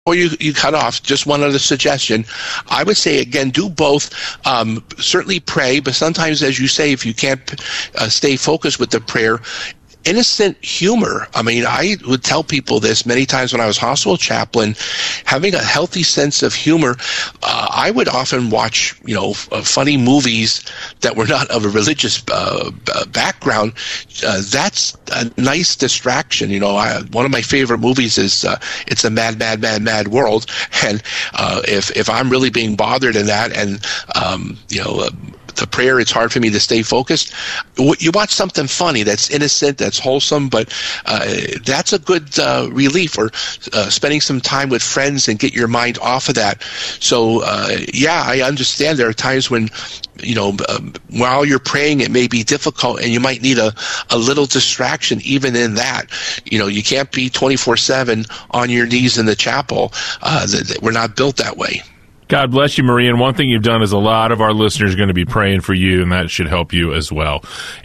you cut off, just one other suggestion. I would say, again, do both. Certainly pray, but sometimes, as you say, if you can't stay focused with the prayer, innocent humor. I mean, I would tell people this many times when I was hospital chaplain, having a healthy sense of humor. I would often watch, funny movies that were not of a religious background. That's a nice distraction. One of my favorite movies is It's a Mad, Mad, Mad, Mad World. And if I'm really being bothered in that, and the prayer, it's hard for me to stay focused. You watch something funny that's innocent, that's wholesome, but that's a good relief, or spending some time with friends and get your mind off of that. So, I understand there are times when, while you're praying, it may be difficult and you might need a little distraction even in that. You can't be 24/7 on your knees in the chapel. We're not built that way. God bless you, Marie. And one thing you've done is a lot of our listeners are going to be praying for you, and that should help you as well.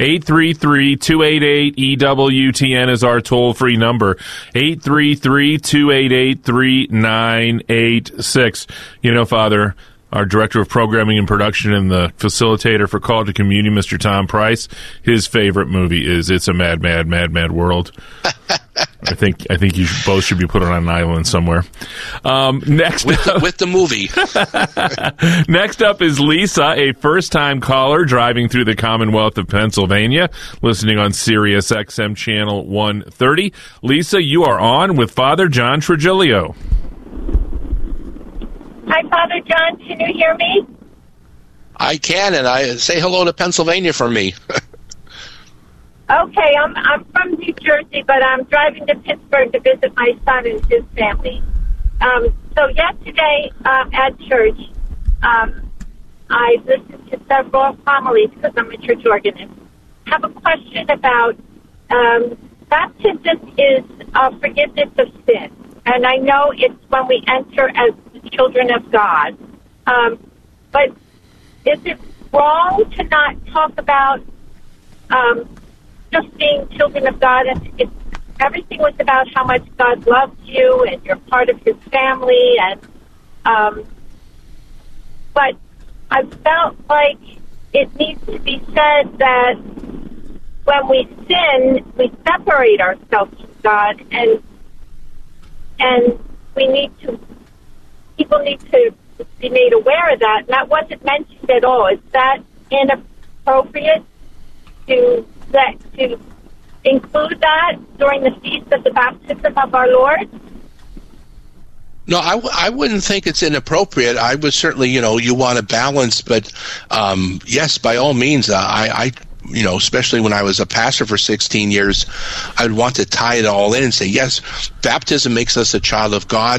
833-288-EWTN is our toll-free number. 833-288-3986. Father, our Director of Programming and Production and the facilitator for Call to Communion, Mr. Tom Price, his favorite movie is It's a Mad, Mad, Mad, Mad World. I think you both should be put on an island somewhere. Next with the movie. Next up is Lisa, a first-time caller driving through the Commonwealth of Pennsylvania, listening on Sirius XM Channel 130. Lisa, you are on with Father John Trigilio. Hi, Father John. Can you hear me? I can, and I say hello to Pennsylvania for me. Okay, I'm from New Jersey, but I'm driving to Pittsburgh to visit my son and his family. So yesterday at church, I listened to several homilies because I'm a church organist. I have a question about baptism is forgiveness of sin, and I know it's when we enter as children of God. But is it wrong to not talk about just being children of God? And everything was about how much God loves you and you're part of His family. And but I felt like it needs to be said that when we sin, we separate ourselves from God, and people need to be made aware of that. And that wasn't mentioned at all. Is that inappropriate to include that during the feast of the baptism of our Lord? No, I wouldn't think it's inappropriate. I would certainly, you want to balance, but yes, by all means, I especially when I was a pastor for 16 years, I'd want to tie it all in and say, yes, baptism makes us a child of God.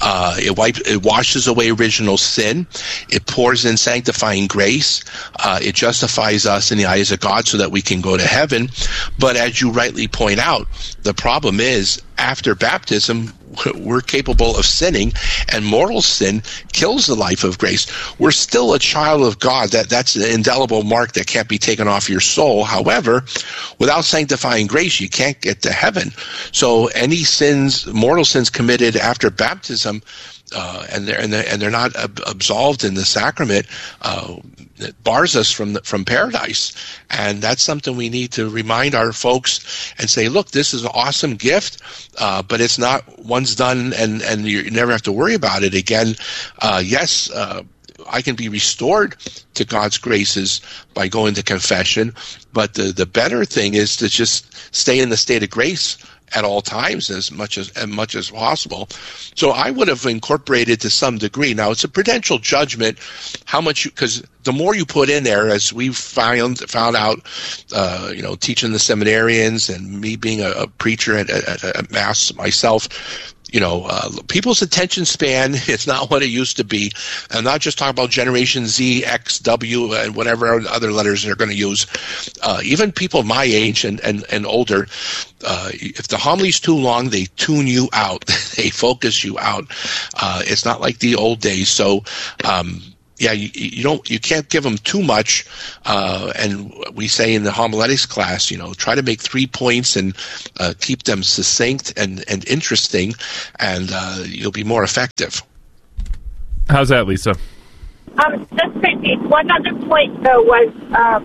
It washes away original sin. It pours in sanctifying grace. It justifies us in the eyes of God so that we can go to heaven. But as you rightly point out, the problem is after baptism, we're capable of sinning, and mortal sin kills the life of grace. We're still a child of God. That's an indelible mark that can't be taken off your soul. However, without sanctifying grace, you can't get to heaven. So any sins, mortal sins committed after baptism, and they're not absolved in the sacrament, it bars us from paradise. And that's something we need to remind our folks and say, look, this is an awesome gift, but it's not once done and you never have to worry about it again. Yes, I can be restored to God's graces by going to confession, but the better thing is to just stay in the state of grace at all times as much as possible. So I would have incorporated to some degree. Now it's a prudential judgment how much, because the more you put in there, as we've found out, teaching the seminarians and me being a preacher at Mass myself, people's attention span is not what it used to be. I'm not just talking about Generation Z, X, W, and whatever other letters they're going to use. Even people my age and older, if the homily's too long, they tune you out. They focus you out. It's not like the old days. So, you can't give them too much. And we say in the homiletics class, try to make 3 points and keep them succinct and interesting, and you'll be more effective. How's that, Lisa? That's great. One other point, though, was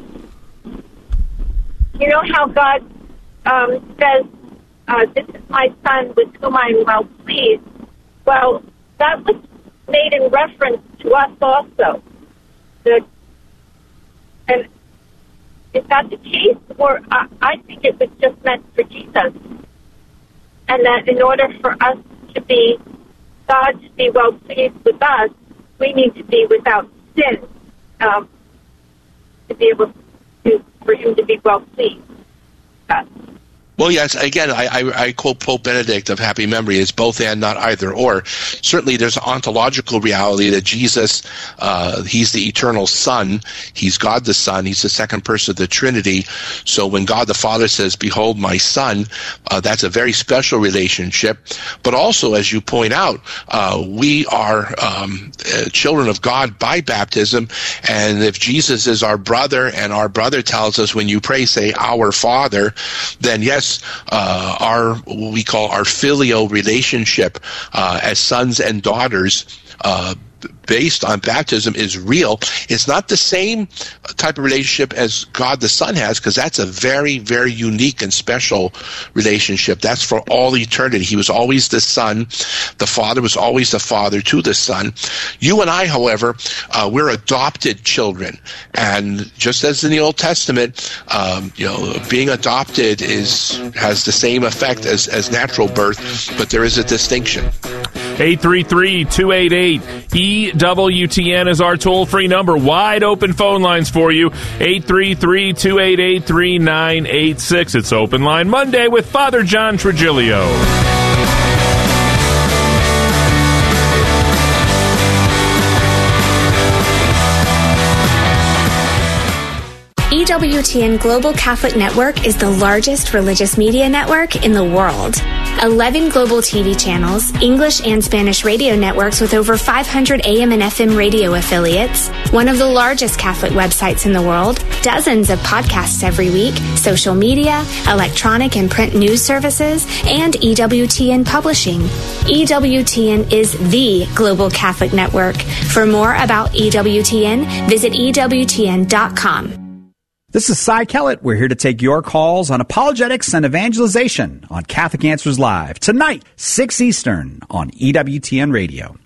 how God says, "This is my son with whom I am well pleased." Well, that was made in reference to us also. And is that the case? Or I think it was just meant for Jesus. And that in order for us to be, God to be well pleased with us, we need to be without sin to be able to, for him to be well pleased with us. Well, yes, again, I quote Pope Benedict of happy memory, it's both and, not either or. Certainly there's an ontological reality that Jesus, he's the eternal Son, he's God the Son, he's the second person of the Trinity. So when God the Father says, "Behold my Son," that's a very special relationship. But also, as you point out, we are children of God by baptism, and if Jesus is our brother, and our brother tells us when you pray, say, "Our Father," then yes, what we call our filial relationship as sons and daughters based on baptism is real. It's not the same type of relationship as God the Son has, because that's a very, very unique and special relationship. That's for all eternity. He was always the Son. The Father was always the Father to the Son. You and I, however, we're adopted children. And just as in the Old Testament, being adopted has the same effect as natural birth, but there is a distinction. 833-288-EWTN is our toll-free number. Wide open phone lines for you. 833-288-3986. It's Open Line Monday with Father John Trigilio. EWTN Global Catholic Network is the largest religious media network in the world. 11 global TV channels, English and Spanish radio networks with over 500 AM and FM radio affiliates, one of the largest Catholic websites in the world, dozens of podcasts every week, social media, electronic and print news services, and EWTN Publishing. EWTN is the Global Catholic Network. For more about EWTN, visit EWTN.com. This is Cy Kellett. We're here to take your calls on apologetics and evangelization on Catholic Answers Live tonight, 6 Eastern on EWTN Radio.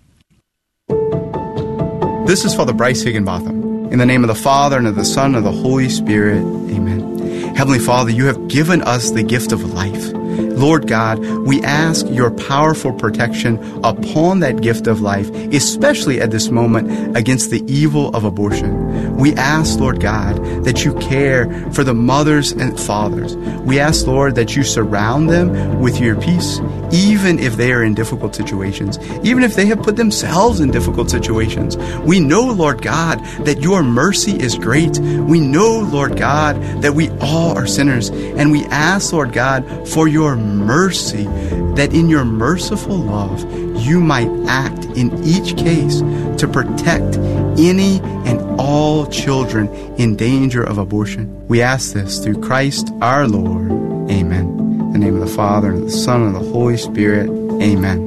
This is Father Bryce Higginbotham. In the name of the Father, and of the Son, and of the Holy Spirit. Amen. Heavenly Father, you have given us the gift of life. Lord God, we ask your powerful protection upon that gift of life, especially at this moment against the evil of abortion. We ask, Lord God, that you care for the mothers and fathers. We ask, Lord, that you surround them with your peace, even if they are in difficult situations, even if they have put themselves in difficult situations. We know, Lord God, that your mercy is great. We know, Lord God, that we all are sinners, and we ask, Lord God, for your mercy, that in your merciful love you might act in each case to protect any and all children in danger of abortion. We ask this through Christ our Lord. Amen. In the name of the Father, and of the Son, and of the Holy Spirit. Amen.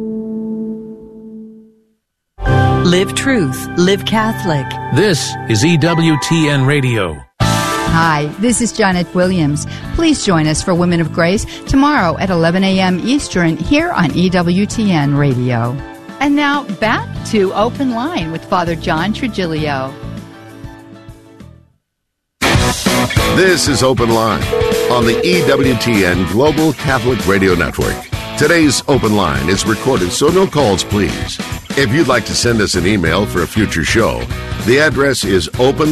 Live truth, live Catholic. This is EWTN Radio. Hi, this is Janet Williams. Please join us for Women of Grace tomorrow at 11 a.m. Eastern here on EWTN Radio. And now back to Open Line with Father John Trigilio. This is Open Line on the EWTN Global Catholic Radio Network. Today's Open Line is recorded, so no calls, please. If you'd like to send us an email for a future show, the address is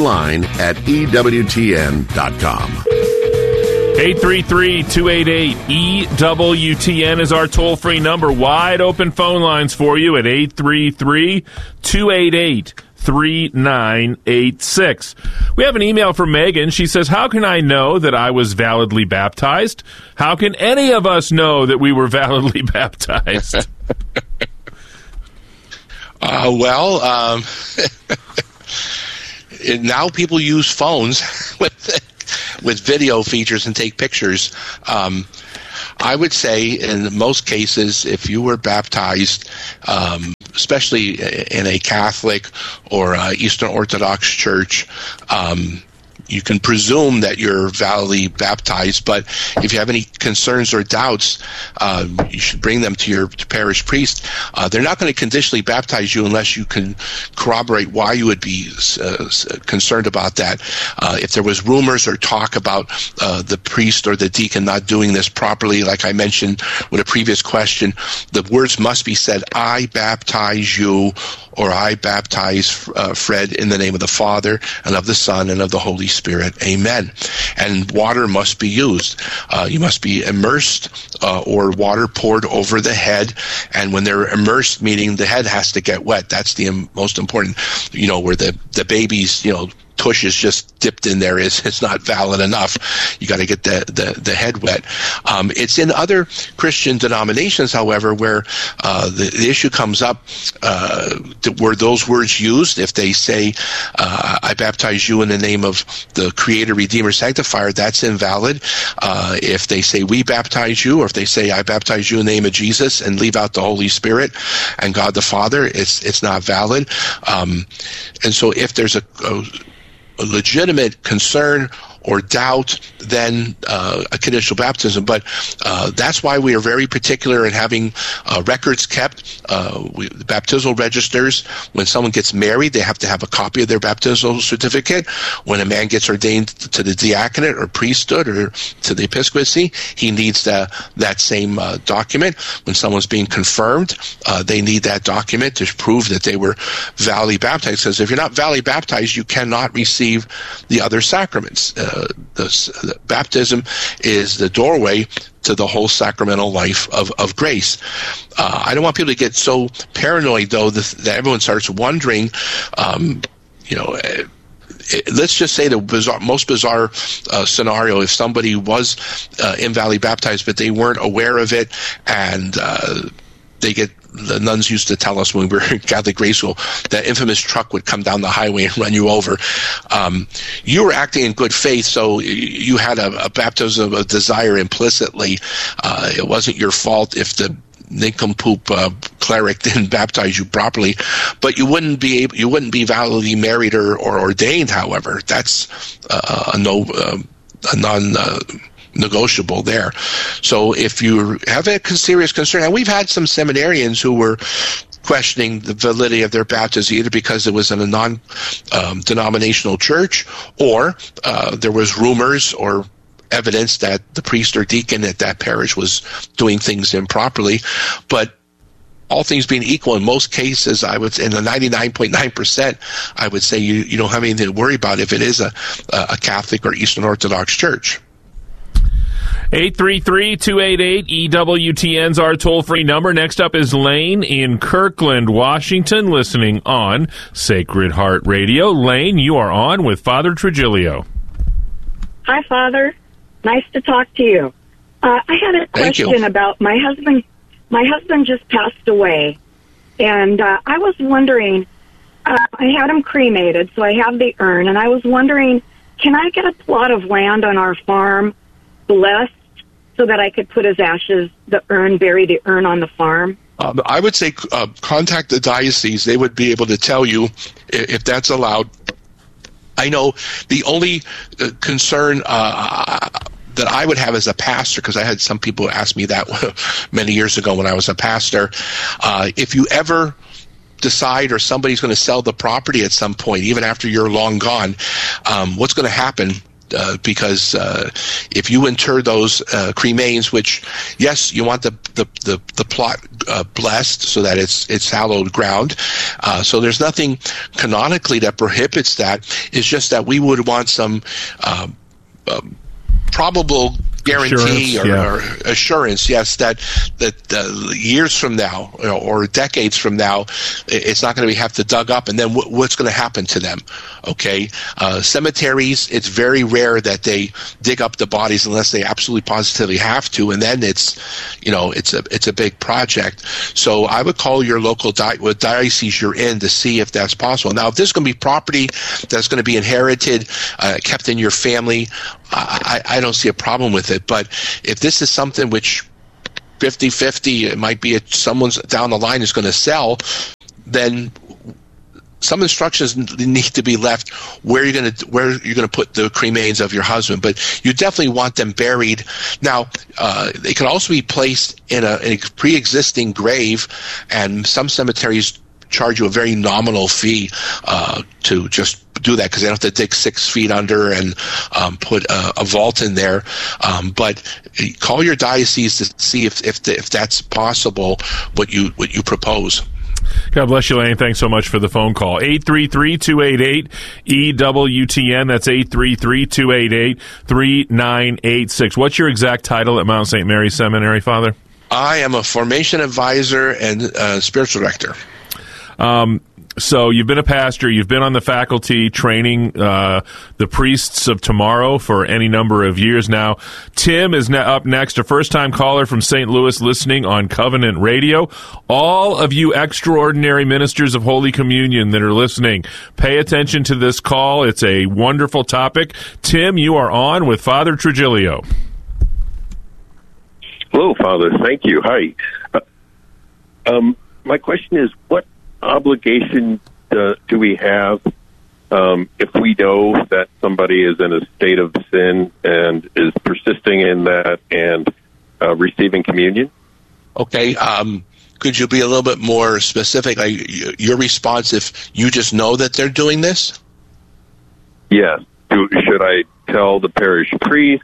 openline@ewtn.com. 833-288-EWTN is our toll-free number. Wide open phone lines for you at 833-288-3986. We have an email from Megan. She says, how can I know that I was validly baptized? How can any of us know that we were validly baptized? And now people use phones with video features and take pictures. I would say in most cases, if you were baptized, especially in a Catholic or Eastern Orthodox church, you can presume that you're validly baptized, but if you have any concerns or doubts, you should bring them to your parish priest. They're not going to conditionally baptize you unless you can corroborate why you would be concerned about that. If there was rumors or talk about the priest or the deacon not doing this properly, like I mentioned with a previous question, the words must be said, I baptize you, or I baptize Fred in the name of the Father and of the Son and of the Holy Spirit. Amen. And water must be used. You must be immersed or water poured over the head. And when they're immersed, meaning the head has to get wet. That's the most important, where the baby's, tush is just dipped in there is not valid enough. You got to get the head wet. It's in other Christian denominations, however, where the issue comes up, were those words used? If they say, I baptize you in the name of the Creator, Redeemer, Sanctifier, that's invalid. If they say, we baptize you, or if they say, I baptize you in the name of Jesus, and leave out the Holy Spirit and God the Father, it's not valid. And so if there's a legitimate concern or doubt, then a conditional baptism. But that's why we are very particular in having records kept, baptismal registers. When someone gets married, they have to have a copy of their baptismal certificate. When a man gets ordained to the diaconate or priesthood or to the episcopacy, he needs that same document. When someone's being confirmed, they need that document to prove that they were validly baptized. Because if you're not validly baptized, you cannot receive the other sacraments. The baptism is the doorway to the whole sacramental life of grace. I don't want people to get so paranoid, though, that everyone starts wondering, let's just say the most bizarre scenario, if somebody was invalidly baptized, but they weren't aware of it, and the nuns used to tell us when we were in Catholic grade school, that infamous truck would come down the highway and run you over. You were acting in good faith, so you had a baptism of desire implicitly. It wasn't your fault if the nincompoop cleric didn't baptize you properly, but you wouldn't be validly married or ordained. However, that's a non-negotiable there. So if you have a serious concern, and we've had some seminarians who were questioning the validity of their baptism, either because it was in a non-denominational church, or there was rumors or evidence that the priest or deacon at that parish was doing things improperly. But all things being equal, in most cases, I would say in the 99.9%, I would say you don't have anything to worry about if it is a Catholic or Eastern Orthodox church. 833-288-EWTN's our toll-free number. Next up is Lane in Kirkland, Washington, listening on Sacred Heart Radio. Lane, you are on with Father Trigilio. Hi, Father. Nice to talk to you. I had a question about my husband. My husband just passed away, and I was wondering, I had him cremated, so I have the urn, and I was wondering, can I get a plot of land on our farm blessed so that I could put his ashes, bury the urn on the farm? I would say contact the diocese. They would be able to tell you if that's allowed. I know the only concern that I would have as a pastor, because I had some people ask me that many years ago when I was a pastor, if you ever decide or somebody's going to sell the property at some point, even after you're long gone, what's going to happen? Because if you inter those cremains, which, yes, you want the plot blessed so that it's hallowed ground. So there's nothing canonically that prohibits that. It's just that we would want some probable guarantee or assurance, yes, that years from now or decades from now, it's not going to have to dug up, and then what's going to happen to them? Okay, cemeteries, it's very rare that they dig up the bodies unless they absolutely positively have to, and then it's a big project. So I would call your local diocese you're in to see if that's possible. Now, if there's going to be property that's going to be inherited, kept in your family, I don't see a problem with it. But if this is something which 50-50, it might be someone's down the line is going to sell, then some instructions need to be left where you're going to put the cremains of your husband. But you definitely want them buried. Now, they can also be placed in a pre-existing grave, and some cemeteries charge you a very nominal fee to just do that, because they don't have to dig 6 feet under and put a vault in there. But call your diocese to see if that's possible, what you propose. God bless you, Lane. Thanks so much for the phone call. 833-288-EWTN. That's 833-288-3986. What's your exact title at Mount St. Mary's Seminary, Father? I am a formation advisor and spiritual director. So you've been a pastor, you've been on the faculty training the priests of tomorrow for any number of years now. Tim is up next, a first-time caller from St. Louis listening on Covenant Radio. All of you extraordinary ministers of Holy Communion that are listening, pay attention to this call. It's a wonderful topic. Tim, you are on with Father Trigilio. Hello, Father. Thank you. Hi. My question is, what obligation do we have if we know that somebody is in a state of sin and is persisting in that and receiving communion? Okay. Could you be a little bit more specific? Your response, if you just know that they're doing this? Yes. Should I tell the parish priest?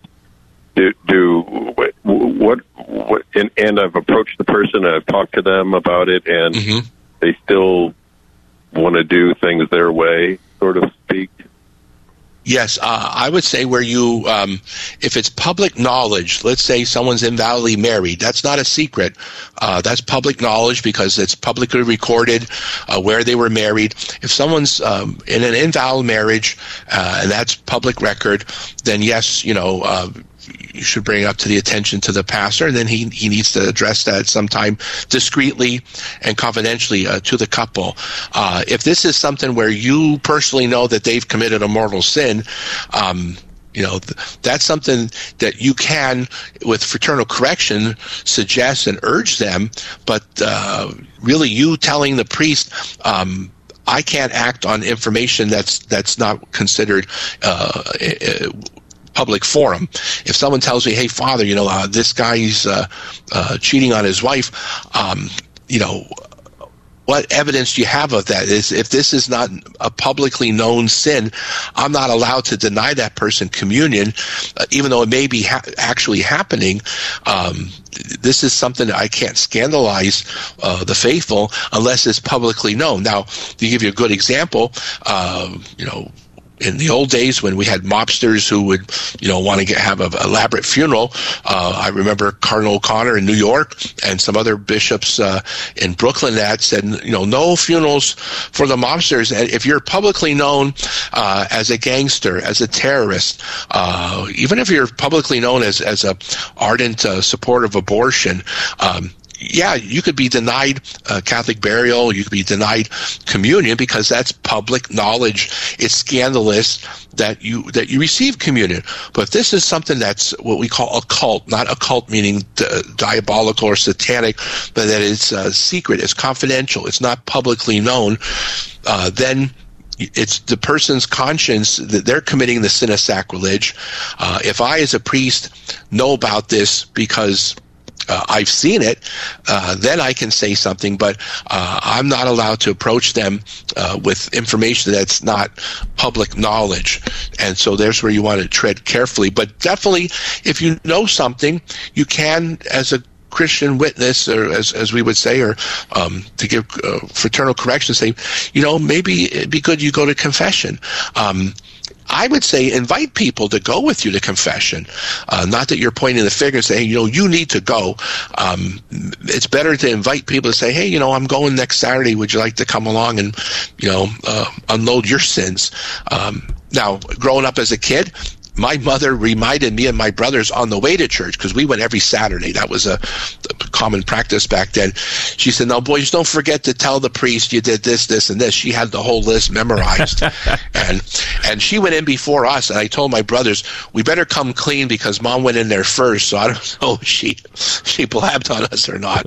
And I've approached the person, and I've talked to them about it, and they still want to do things their way, sort of speak. Yes, I would say where you, if it's public knowledge, let's say someone's invalidly married, that's not a secret. That's public knowledge because it's publicly recorded where they were married. If someone's in an invalid marriage and that's public record, then yes, you should bring it up to the attention to the pastor, and then he needs to address that sometime discreetly and confidentially to the couple. If this is something where you personally know that they've committed a mortal sin, that's something that you can, with fraternal correction, suggest and urge them, but really you telling the priest, I can't act on information that's not considered public forum. If someone tells me, hey, Father, this guy's cheating on his wife, what evidence do you have of that? If this is not a publicly known sin, I'm not allowed to deny that person communion, even though it may be actually happening. This is something that I can't scandalize the faithful unless it's publicly known. Now, to give you a good example, in the old days when we had mobsters who would, want to have an elaborate funeral, I remember Cardinal O'Connor in New York and some other bishops in Brooklyn that said, no funerals for the mobsters. And if you're publicly known as a gangster, as a terrorist, even if you're publicly known as a ardent supporter of abortion, you could be denied Catholic burial. You could be denied communion because that's public knowledge. It's scandalous that you receive communion. But if this is something that's what we call occult, not occult meaning diabolical or satanic, but that it's secret, it's confidential, it's not publicly known, then it's the person's conscience that they're committing the sin of sacrilege. If I, as a priest, know about this because I've seen it, then I can say something, but I'm not allowed to approach them with information that's not public knowledge. And so there's where you want to tread carefully. But definitely, if you know something, you can, as a Christian witness, or as we would say, or to give fraternal correction, say, maybe it'd be good you go to confession. I would say invite people to go with you to confession. Not that you're pointing the finger and saying, you need to go. It's better to invite people to say, hey, I'm going next Saturday. Would you like to come along and, unload your sins? Now, growing up as a kid, my mother reminded me and my brothers on the way to church, because we went every Saturday. That was a common practice back then. She said, "No, boys, don't forget to tell the priest you did this, this, and this." She had the whole list memorized. and she went in before us, and I told my brothers, we better come clean because Mom went in there first, so I don't know if she blabbed on us or not.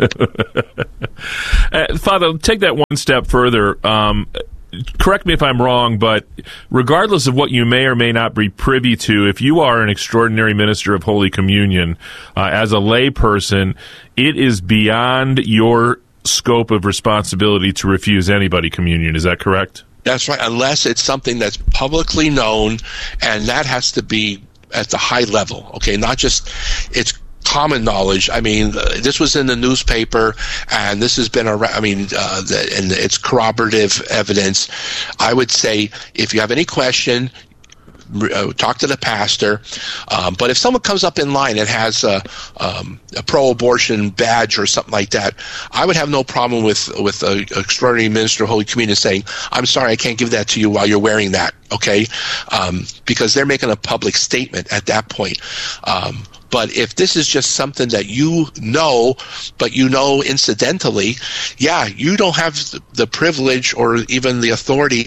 Father, take that one step further. Correct me if I'm wrong, but regardless of what you may or may not be privy to, if you are an extraordinary minister of Holy Communion, as a lay person, it is beyond your scope of responsibility to refuse anybody communion. Is that correct? That's right, unless it's something that's publicly known, and that has to be at the high level, okay? Not just it's common knowledge. I mean, this was in the newspaper, and this has been around. I mean, and it's corroborative evidence. I would say if you have any question, talk to the pastor. But if someone comes up in line and has a pro-abortion badge or something like that, I would have no problem with an extraordinary minister of Holy Communion saying, "I'm sorry, I can't give that to you while you're wearing that." Okay, because they're making a public statement at that point. But if this is just something that but incidentally, you don't have the privilege or even the authority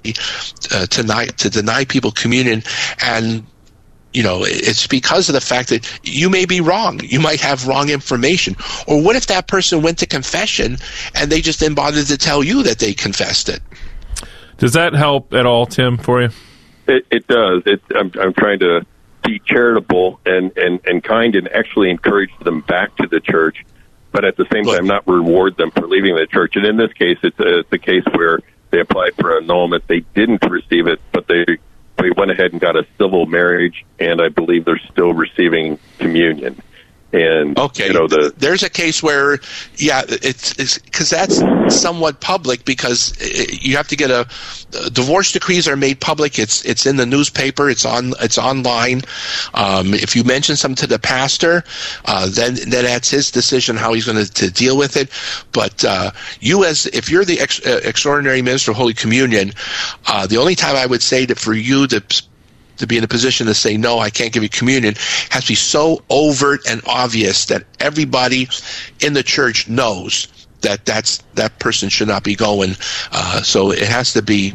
to deny people communion. And, it's because of the fact that you may be wrong. You might have wrong information. Or what if that person went to confession and they just didn't bother to tell you that they confessed it? Does that help at all, Tim, for you? It does. I'm trying to be charitable and kind and actually encourage them back to the church, but at the same time not reward them for leaving the church. And in this case, it's a case where they applied for annulment. They didn't receive it, but they went ahead and got a civil marriage, and I believe they're still receiving communion. And okay, there's a case where, it's because that's somewhat public, because you have to get divorce decrees are made public. It's in the newspaper. It's online. If you mention something to the pastor, then that's his decision how he's going to deal with it. But if you're the extraordinary minister of Holy Communion, the only time I would say that for you to be in a position to say, no, I can't give you communion, has to be so overt and obvious that everybody in the church knows that person should not be going. So it has to be,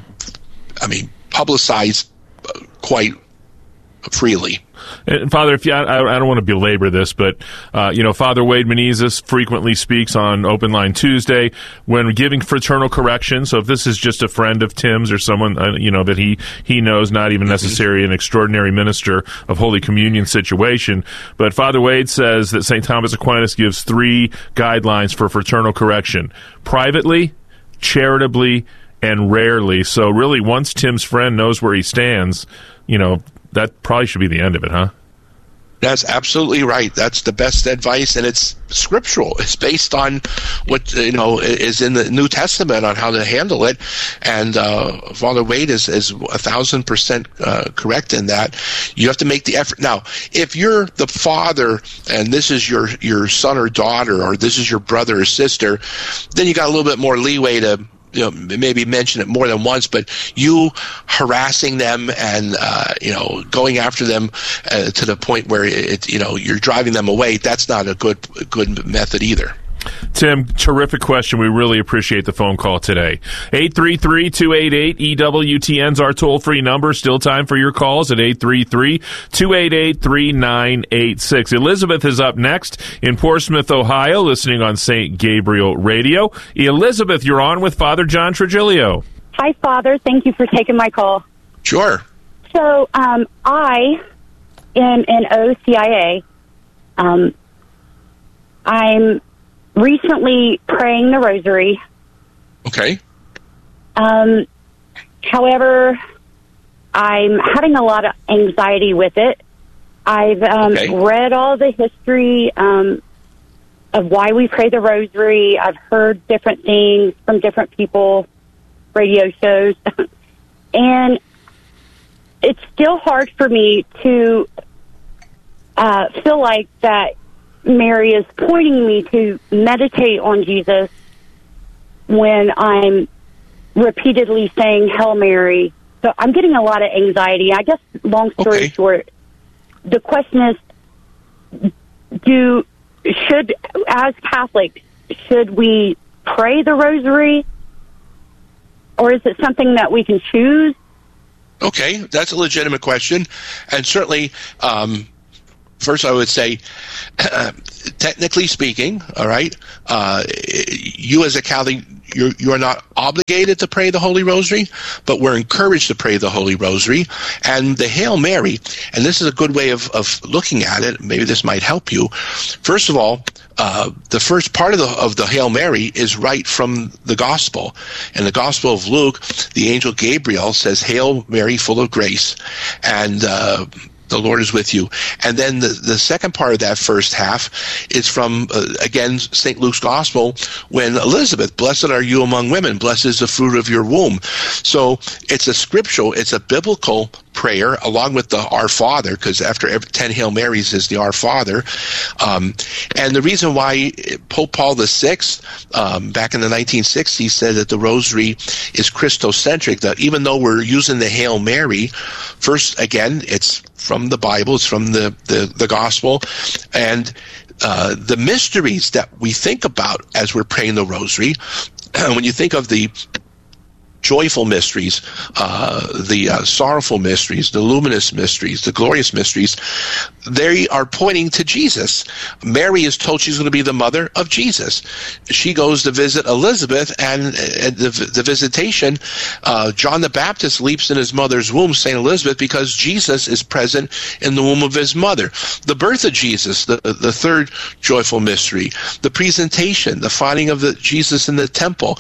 publicized quite freely. And Father, I don't want to belabor this, but Father Wade Menezes frequently speaks on Open Line Tuesday when giving fraternal correction. So if this is just a friend of Tim's or someone that he knows, not even necessarily an extraordinary minister of Holy Communion situation, but Father Wade says that St. Thomas Aquinas gives 3 guidelines for fraternal correction: privately, charitably, and rarely. So really, once Tim's friend knows where he stands, that probably should be the end of it, huh? That's absolutely right. That's the best advice, and it's scriptural. It's based on what is in the New Testament on how to handle it. And Father Wade is 1,000% correct in that. You have to make the effort. Now, if you're the father and this is your son or daughter, or this is your brother or sister, then you got a little bit more leeway to maybe mention it more than once, but you harassing them and going after them to the point where you're driving them away, that's not a good method either. Tim, terrific question. We really appreciate the phone call today. 833-288-EWTN's our toll-free number. Still time for your calls at 833-288-3986. Elizabeth is up next in Portsmouth, Ohio, listening on St. Gabriel Radio. Elizabeth, you're on with Father John Trigilio. Hi, Father. Thank you for taking my call. Sure. So I am an OCIA. I'm recently praying the rosary. Okay. However, I'm having a lot of anxiety with it. I've read all the history of why we pray the rosary. I've heard different things from different people, radio shows. And it's still hard for me to feel like that Mary is pointing me to meditate on Jesus when I'm repeatedly saying Hail Mary. So I'm getting a lot of anxiety. I guess, long story short, the question is, as Catholics, should we pray the rosary, or is it something that we can choose? Okay, that's a legitimate question. And certainly, first I would say, technically speaking, all right, you as a Catholic, you are not obligated to pray the Holy Rosary, but we're encouraged to pray the Holy Rosary. And the Hail Mary, and this is a good way of looking at it, maybe this might help you. First of all, the first part of the Hail Mary is right from the Gospel. In the Gospel of Luke, the angel Gabriel says, Hail Mary, full of grace, and the Lord is with you. And then the second part of that first half is from, again, St. Luke's Gospel, when Elizabeth, blessed are you among women, blessed is the fruit of your womb. So it's a scriptural, it's a biblical prayer, along with the Our Father, because after every 10 Hail Marys is the Our Father. And the reason why Pope Paul VI, back in the 1960s, said that the Rosary is Christocentric, that even though we're using the Hail Mary, first, again, it's from the Bible, it's from the Gospel, and the mysteries that we think about as we're praying the Rosary, when you think of the joyful mysteries, the sorrowful mysteries, the luminous mysteries, the glorious mysteries, they are pointing to Jesus. Mary is told she's going to be the mother of Jesus. She goes to visit Elizabeth, and the visitation, John the Baptist leaps in his mother's womb, St. Elizabeth, because Jesus is present in the womb of his mother. The birth of Jesus, the third joyful mystery, the presentation, the finding of Jesus in the temple,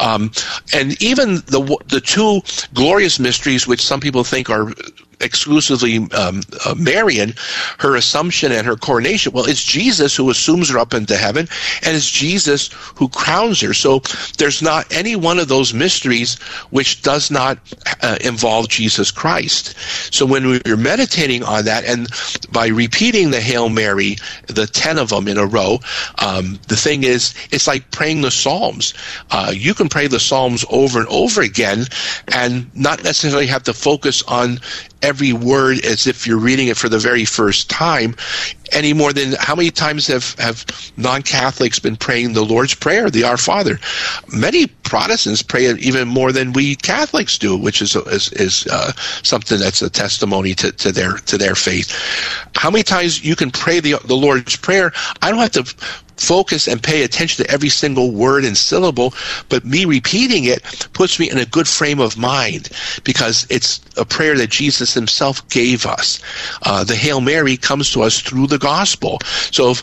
and even the two glorious mysteries, which some people think are exclusively Marian, her Assumption and her coronation. Well, it's Jesus who assumes her up into heaven, and it's Jesus who crowns her. So there's not any one of those mysteries which does not involve Jesus Christ. So when we're meditating on that, and by repeating the Hail Mary, the 10 of them in a row, the thing is, it's like praying the Psalms. You can pray the Psalms over and over again and not necessarily have to focus on every word as if you're reading it for the very first time, any more than how many times have non-Catholics been praying the Lord's Prayer, the Our Father. Many Protestants pray it even more than we Catholics do, which is something that's a testimony to their faith. How many times you can pray the Lord's Prayer? I don't have to focus and pay attention to every single word and syllable, but me repeating it puts me in a good frame of mind, because it's a prayer that Jesus himself gave us. The Hail Mary comes to us through the Gospel. So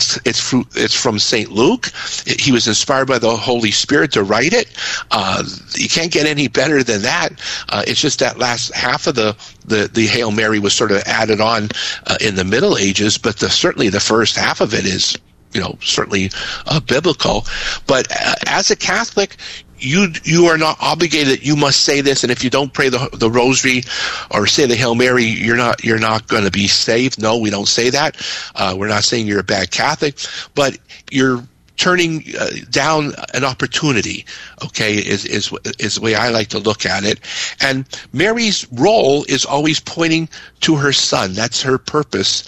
it's from St. Luke. He was inspired by the Holy Spirit to write it. You can't get any better than that. It's just that last half of the Hail Mary was sort of added on in the Middle Ages, but certainly the first half of it is certainly biblical. But as a Catholic, you are not obligated that you must say this, and if you don't pray the Rosary or say the Hail Mary, you're not going to be saved. No, we don't say that. We're not saying you're a bad Catholic, but you're turning down an opportunity, okay, is the way I like to look at it. And Mary's role is always pointing to her son. That's her purpose,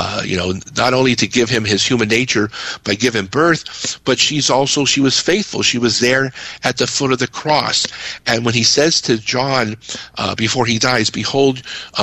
not only to give him his human nature by giving birth, but she was faithful. She was there at the foot of the cross. And when he says to John before he dies, behold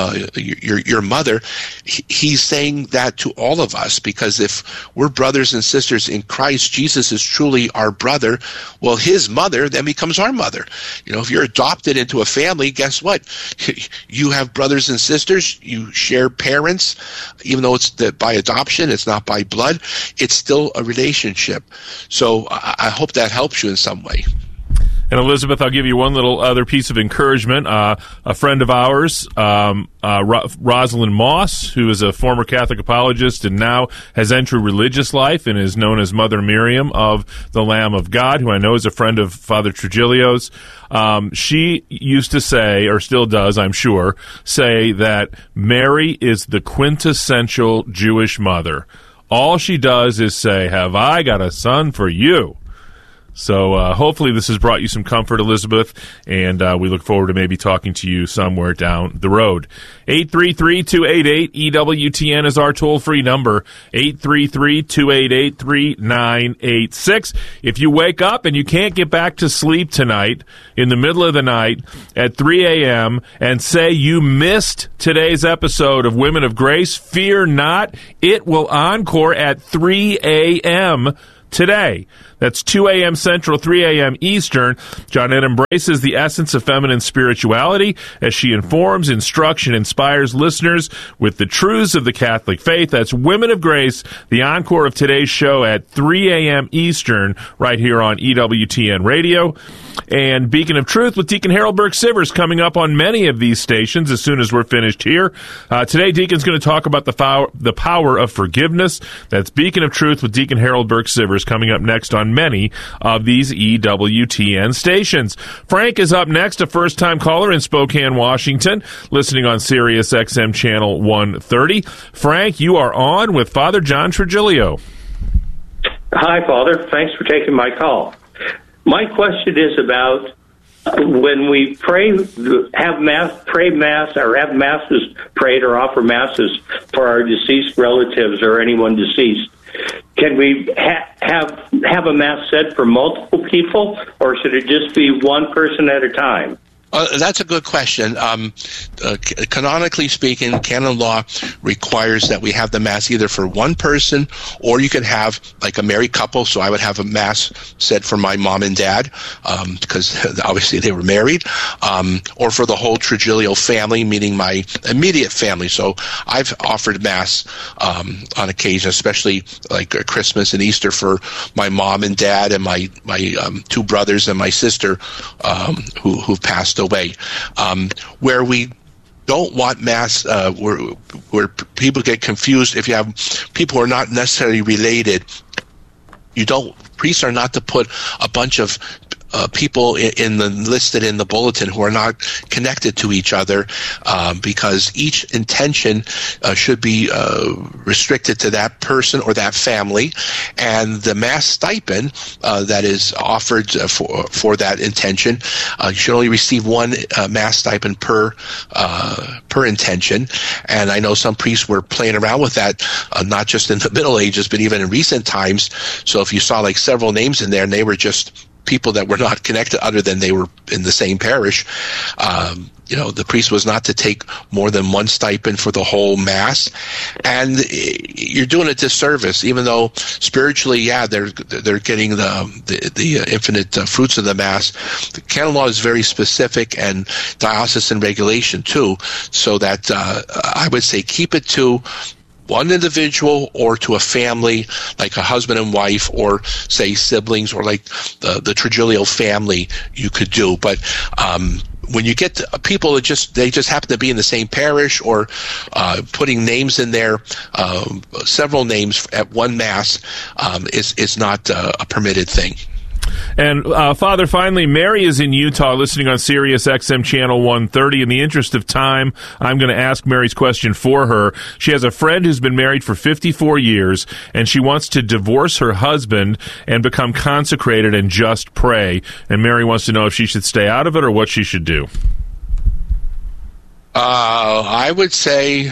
your mother, he's saying that to all of us, because if we're brothers and sisters in Christ, Jesus is truly our brother. Well, his mother then becomes our mother. If you're adopted into a family, guess what? You have brothers and sisters. You share parents, even though it's by adoption, it's not by blood. It's still a relationship. So I hope that helps you in some way. And Elizabeth, I'll give you one little other piece of encouragement. A friend of ours, Rosalind Moss, who is a former Catholic apologist and now has entered religious life and is known as Mother Miriam of the Lamb of God, who I know is a friend of Father Trujillo's. She used to say, or still does, I'm sure, say that Mary is the quintessential Jewish mother. All she does is say, "Have I got a son for you?" So hopefully this has brought you some comfort, Elizabeth, and we look forward to maybe talking to you somewhere down the road. 833-288-EWTN is our toll-free number, 833-288-3986. If you wake up and you can't get back to sleep tonight in the middle of the night at 3 a.m. and say you missed today's episode of Women of Grace, fear not. It will encore at 3 a.m. today. That's 2 a.m. Central, 3 a.m. Eastern. Johnette embraces the essence of feminine spirituality as she informs, instructs, and inspires listeners with the truths of the Catholic faith. That's Women of Grace, the encore of today's show at 3 a.m. Eastern, right here on EWTN Radio. And Beacon of Truth with Deacon Harold Burke-Sivers coming up on many of these stations as soon as we're finished here. Today, Deacon's going to talk about the power of forgiveness. That's Beacon of Truth with Deacon Harold Burke-Sivers coming up next on many of these EWTN stations. Frank is up next, a first-time caller in Spokane, Washington, listening on Sirius XM Channel 130. Frank, you are on with Father John Trujillo. Hi, Father. Thanks for taking my call. My question is about when we pray Mass, or have masses prayed or offer masses for our deceased relatives or anyone deceased. Can we have a mass said for multiple people, or should it just be one person at a time? That's a good question. Canonically speaking, canon law requires that we have the Mass either for one person, or you can have like a married couple. So I would have a Mass said for my mom and dad, because obviously they were married, or for the whole Trujillo family, meaning my immediate family. So I've offered Mass on occasion, especially like Christmas and Easter, for my mom and dad and my two brothers and my sister who've passed away. Where we don't want Mass, where people get confused, if you have people who are not necessarily related, priests are not to put a bunch of people listed in the bulletin who are not connected to each other, because each intention should be restricted to that person or that family, and the Mass stipend that is offered for that intention, you should only receive one Mass stipend per intention. And I know some priests were playing around with that, not just in the Middle Ages, but even in recent times. So if you saw like several names in there and they were just people that were not connected other than they were in the same parish, the priest was not to take more than one stipend for the whole Mass. And you're doing a disservice, even though spiritually, they're getting the infinite fruits of the Mass. The canon law is very specific, and diocesan regulation too, so that I would say keep it to one individual or to a family, like a husband and wife, or say siblings, or like the Trujillo family you could do. But when you get to people that they just happen to be in the same parish, or putting names in there, several names at one Mass, is not a permitted thing. And Father, finally, Mary is in Utah listening on Sirius XM Channel 130. In the interest of time, I'm going to ask Mary's question for her. She has a friend who's been married for 54 years, and she wants to divorce her husband and become consecrated and just pray. And Mary wants to know if she should stay out of it or what she should do. I would say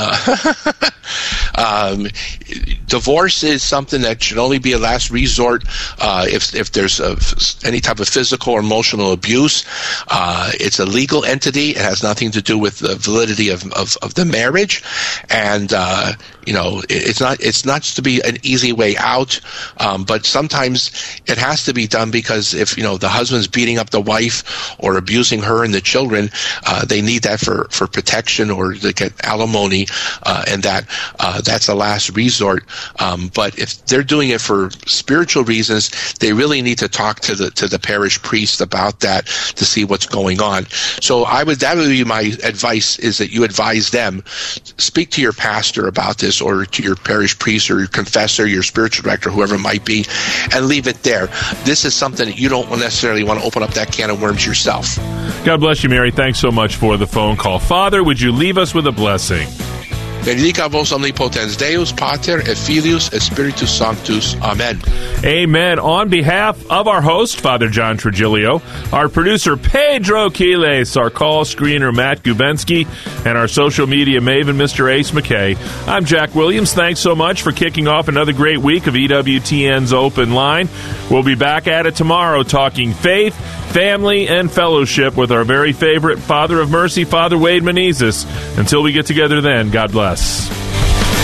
divorce is something that should only be a last resort if there's any type of physical or emotional abuse. It's a legal entity. It has nothing to do with the validity of the marriage, and it's not to be an easy way out. But sometimes it has to be done, because if the husband's beating up the wife or abusing her and the children, they need that for protection, or to get alimony, and that's a last resort. But if they're doing it for spiritual reasons, they really need to talk to the parish priest about that to see what's going on. So that would be my advice, is that you advise them, speak to your pastor about this, or to your parish priest or your confessor, your spiritual director, whoever it might be, and leave it there. This is something that you don't necessarily want to open up that can of worms yourself. God bless you, Mary. Thanks so much for the phone call. Father, would you leave us with a blessing? Benedica vos omnipotens Deus, Pater, et Filius, et Spiritus Sanctus. Amen. Amen. On behalf of our host, Father John Trigilio, our producer, Pedro Quiles, our call screener, Matt Gubensky, and our social media maven, Mr. Ace McKay, I'm Jack Williams. Thanks so much for kicking off another great week of EWTN's Open Line. We'll be back at it tomorrow talking faith, family, and fellowship with our very favorite Father of Mercy, Father Wade Menezes. Until we get together then, God bless.